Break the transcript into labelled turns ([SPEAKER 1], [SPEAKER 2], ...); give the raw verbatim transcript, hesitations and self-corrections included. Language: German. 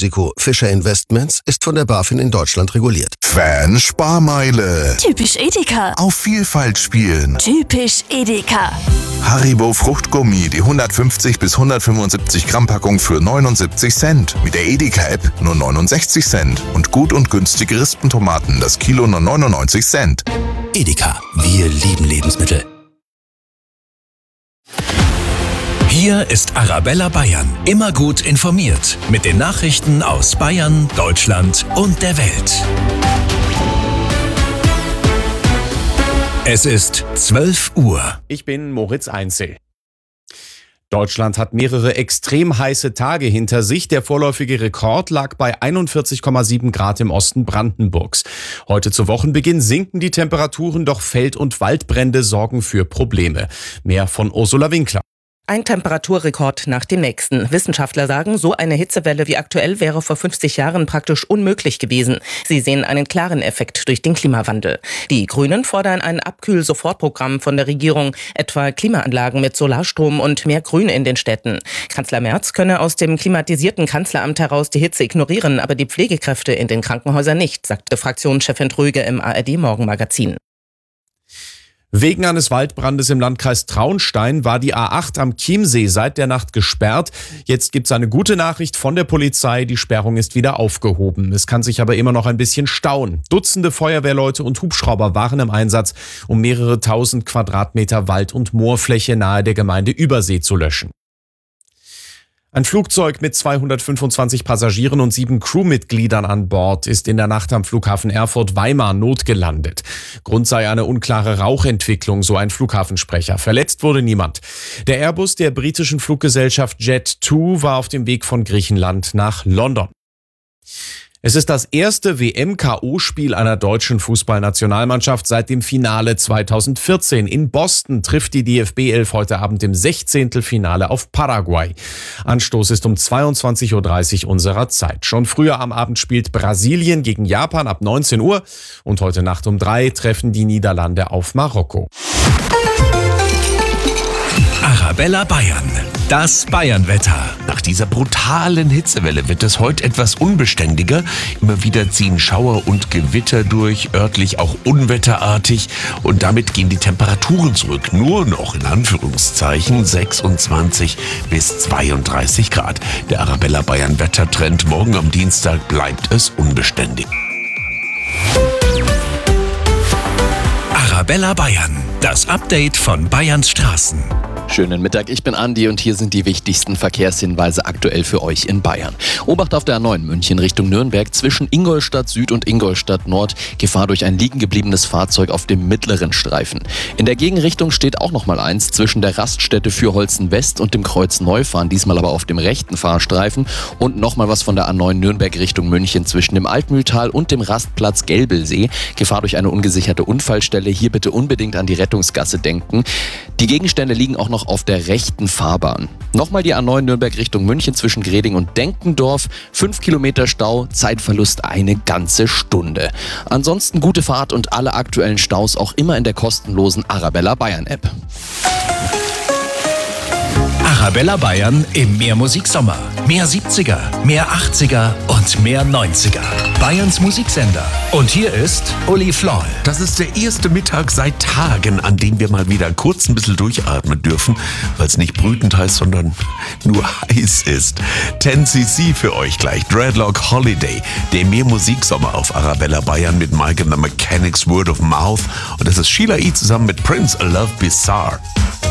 [SPEAKER 1] Risiko. Fischer Investments ist von der BaFin in Deutschland reguliert.
[SPEAKER 2] Fan-Sparmeile.
[SPEAKER 3] Typisch Edeka.
[SPEAKER 2] Auf Vielfalt spielen.
[SPEAKER 3] Typisch Edeka.
[SPEAKER 2] Haribo Fruchtgummi, die hundertfünfzig bis hundertfünfundsiebzig Gramm Packung für neunundsiebzig Cent. Mit der Edeka-App nur neunundsechzig Cent. Und gut und günstige Rispentomaten, das Kilo nur neunundneunzig Cent.
[SPEAKER 4] Edeka, wir lieben Lebensmittel.
[SPEAKER 5] Hier ist Arabella Bayern. Immer gut informiert. Mit den Nachrichten aus Bayern, Deutschland und der Welt. Es ist zwölf Uhr.
[SPEAKER 6] Ich bin Moritz Einzel. Deutschland hat mehrere extrem heiße Tage hinter sich. Der vorläufige Rekord lag bei einundvierzig Komma sieben Grad im Osten Brandenburgs. Heute zu Wochenbeginn sinken die Temperaturen, doch Feld- und Waldbrände sorgen für Probleme. Mehr von Ursula Winkler.
[SPEAKER 7] Ein Temperaturrekord nach dem nächsten. Wissenschaftler sagen, so eine Hitzewelle wie aktuell wäre vor fünfzig Jahren praktisch unmöglich gewesen. Sie sehen einen klaren Effekt durch den Klimawandel. Die Grünen fordern ein Abkühl-Sofortprogramm von der Regierung, etwa Klimaanlagen mit Solarstrom und mehr Grün in den Städten. Kanzler Merz könne aus dem klimatisierten Kanzleramt heraus die Hitze ignorieren, aber die Pflegekräfte in den Krankenhäusern nicht, sagte Fraktionschefin Tröge im A R D-Morgenmagazin.
[SPEAKER 6] Wegen eines Waldbrandes im Landkreis Traunstein war die A acht am Chiemsee seit der Nacht gesperrt. Jetzt gibt's eine gute Nachricht von der Polizei. Die Sperrung ist wieder aufgehoben. Es kann sich aber immer noch ein bisschen stauen. Dutzende Feuerwehrleute und Hubschrauber waren im Einsatz, um mehrere tausend Quadratmeter Wald- und Moorfläche nahe der Gemeinde Übersee zu löschen. Ein Flugzeug mit zweihundertfünfundzwanzig Passagieren und sieben Crewmitgliedern an Bord ist in der Nacht am Flughafen Erfurt-Weimar notgelandet. Grund sei eine unklare Rauchentwicklung, so ein Flughafensprecher. Verletzt wurde niemand. Der Airbus der britischen Fluggesellschaft Jet zwei war auf dem Weg von Griechenland nach London. Es ist das erste W M-K O-Spiel einer deutschen Fußballnationalmannschaft seit dem Finale zweitausendvierzehn. In Boston trifft die D F B elf heute Abend im Sechzehntelfinale auf Paraguay. Anstoß ist um zweiundzwanzig Uhr dreißig unserer Zeit. Schon früher am Abend spielt Brasilien gegen Japan ab neunzehn Uhr und heute Nacht um drei treffen die Niederlande auf Marokko.
[SPEAKER 5] Arabella Bayern. Das Bayernwetter.
[SPEAKER 8] Nach dieser brutalen Hitzewelle wird es heute etwas unbeständiger. Immer wieder ziehen Schauer und Gewitter durch, örtlich auch unwetterartig. Und damit gehen die Temperaturen zurück. Nur noch in Anführungszeichen sechsundzwanzig bis zweiunddreißig Grad. Der Arabella Bayern Wettertrend. Morgen am Dienstag bleibt es unbeständig.
[SPEAKER 5] Arabella Bayern. Das Update von Bayerns Straßen.
[SPEAKER 9] Schönen Mittag, ich bin Andi und hier sind die wichtigsten Verkehrshinweise aktuell für euch in Bayern. Obacht auf der A neun München Richtung Nürnberg zwischen Ingolstadt Süd und Ingolstadt Nord. Gefahr durch ein liegen gebliebenes Fahrzeug auf dem mittleren Streifen. In der Gegenrichtung steht auch noch mal eins zwischen der Raststätte Fürholzen West und dem Kreuz Neufahren, diesmal aber auf dem rechten Fahrstreifen. Und noch mal was von der A neun Nürnberg Richtung München zwischen dem Altmühltal und dem Rastplatz Gelbelsee. Gefahr durch eine ungesicherte Unfallstelle. Hier bitte unbedingt an die Rettungsgasse denken. Die Gegenstände liegen auch noch auf der rechten Fahrbahn. Nochmal die A neun Nürnberg Richtung München zwischen Greding und Denkendorf. Fünf Kilometer Stau, Zeitverlust eine ganze Stunde. Ansonsten gute Fahrt und alle aktuellen Staus auch immer in der kostenlosen Arabella Bayern App.
[SPEAKER 5] Arabella Bayern im Mehr-Musik-Sommer. Mehr siebziger, mehr achtziger und mehr neunziger. Bayerns Musiksender. Und hier ist Uli Floll.
[SPEAKER 8] Das ist der erste Mittag seit Tagen, an dem wir mal wieder kurz ein bisschen durchatmen dürfen, weil es nicht brütend heißt, sondern nur heiß ist. zehn C C für euch gleich. Dreadlock Holiday. Der Mehr-Musik-Sommer auf Arabella Bayern mit Mike and the Mechanics Word of Mouth. Und das ist Sheila E. zusammen mit Prince A Love Bizarre.